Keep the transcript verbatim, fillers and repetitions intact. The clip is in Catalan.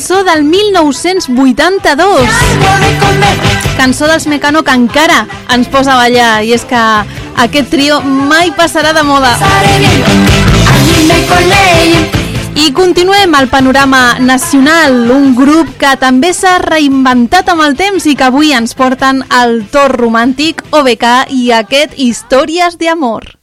cançó del mil nou-cents vuitanta-dos. Cançó dels Mecano que encara ens posa a ballar, i és que aquest trio mai passarà de moda. I continuem al panorama nacional, un grup que també s'ha reinventat amb el temps i que avui ens porten al to romàntic, O B K i aquest Històries d'amor.